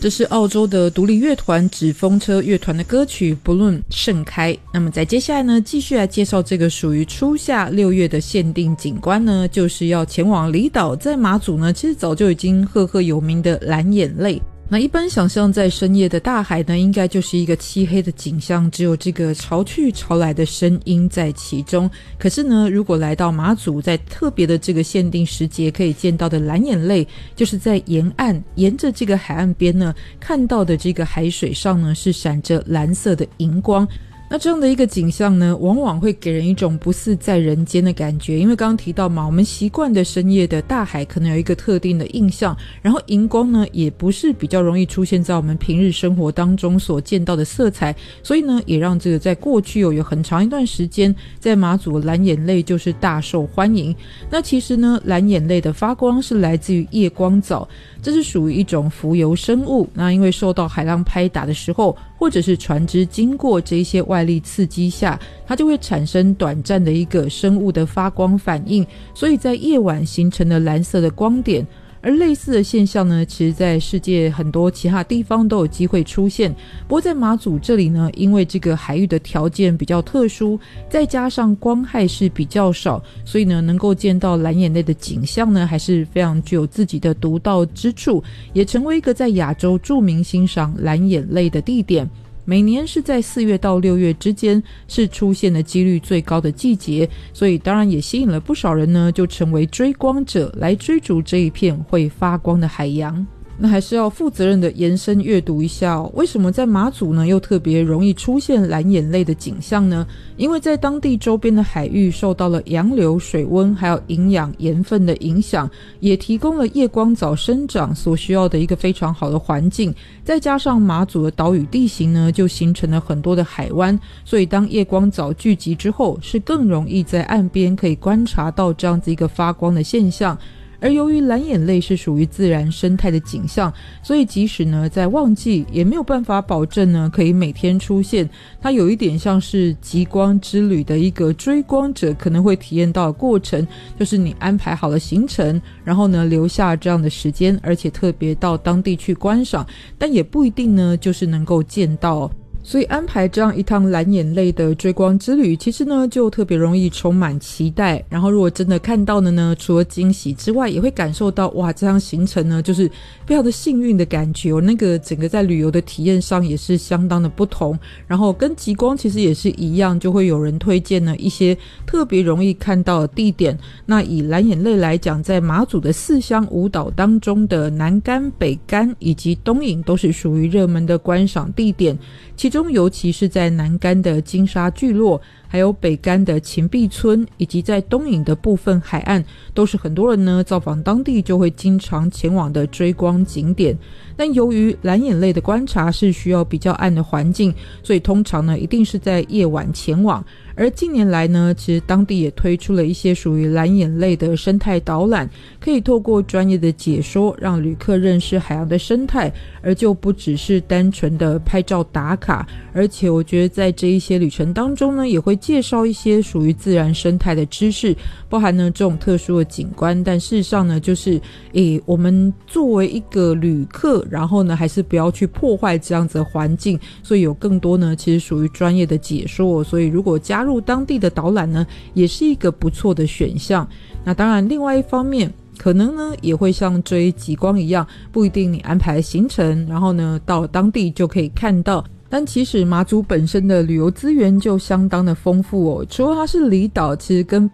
这是澳洲的独立乐团纸风车乐团的歌曲 Balloon 盛开。那么在接下来呢，继续来介绍这个属于初夏6月的限定景观呢，就是要前往离岛，在马祖呢其实早就已经赫赫有名的蓝眼泪。那一般想象在深夜的大海呢，应该就是一个漆黑的景象，只有这个潮去潮来的声音在其中。可是呢，如果来到马祖，在特别的这个限定时节可以见到的蓝眼泪，就是在沿岸沿着这个海岸边呢，看到的这个海水上呢是闪着蓝色的荧光。那这样的一个景象呢，往往会给人一种不似在人间的感觉，因为刚刚提到嘛，我们习惯的深夜的大海可能有一个特定的印象，然后荧光呢也不是比较容易出现在我们平日生活当中所见到的色彩，所以呢也让这个在过去有很长一段时间在马祖蓝眼泪就是大受欢迎。那其实呢，蓝眼泪的发光是来自于夜光藻，这是属于一种浮游生物，那因为受到海浪拍打的时候，或者是船只经过这一些外力刺激下，它就会产生短暂的一个生物的发光反应，所以在夜晚形成了蓝色的光点。而类似的现象呢，其实在世界很多其他地方都有机会出现，不过在马祖这里呢，因为这个海域的条件比较特殊，再加上光害是比较少，所以呢能够见到蓝眼泪的景象呢还是非常具有自己的独到之处，也成为一个在亚洲著名欣赏蓝眼泪的地点。每年是在4月到6月之间是出现的几率最高的季节，所以当然也吸引了不少人呢，就成为追光者来追逐这一片会发光的海洋。那还是要负责任的延伸阅读一下为什么在马祖呢又特别容易出现蓝眼泪的景象呢？因为在当地周边的海域受到了洋流、水温还有营养盐分的影响，也提供了夜光藻生长所需要的一个非常好的环境，再加上马祖的岛屿地形呢就形成了很多的海湾，所以当夜光藻聚集之后，是更容易在岸边可以观察到这样子一个发光的现象。而由于蓝眼泪是属于自然生态的景象，所以即使呢在旺季也没有办法保证呢可以每天出现，它有一点像是极光之旅的一个追光者可能会体验到的过程，就是你安排好了行程，然后呢留下这样的时间，而且特别到当地去观赏，但也不一定呢就是能够见到所以安排这样一趟蓝眼泪的追光之旅，其实呢就特别容易充满期待，然后如果真的看到了呢，除了惊喜之外，也会感受到哇这趟行程呢就是非常的幸运的感觉那个整个在旅游的体验上也是相当的不同。然后跟极光其实也是一样，就会有人推荐呢一些特别容易看到的地点。那以蓝眼泪来讲，在马祖的4乡5岛当中的南竿、北竿以及东引都是属于热门的观赏地点，其中尤其是在南竿的金沙聚落，还有北竿的芹壁村，以及在东引的部分海岸，都是很多人呢造访当地就会经常前往的追光景点。但由于蓝眼泪的观察是需要比较暗的环境，所以通常呢一定是在夜晚前往。而近年来呢，其实当地也推出了一些属于蓝眼泪的生态导览，可以透过专业的解说让旅客认识海洋的生态，而就不只是单纯的拍照打卡。而且我觉得在这一些旅程当中呢，也会介绍一些属于自然生态的知识，包含呢这种特殊的景观，但事实上呢就是我们作为一个旅客，然后呢还是不要去破坏这样子的环境，所以有更多呢其实属于专业的解说，所以如果加入当地的导览呢也是一个不错的选项。那当然另外一方面可能呢也会像追极光一样，不一定你安排行程然后呢到了当地就可以看到，但其实马祖本身的旅游资源就相当的丰富除了它是离岛，其实跟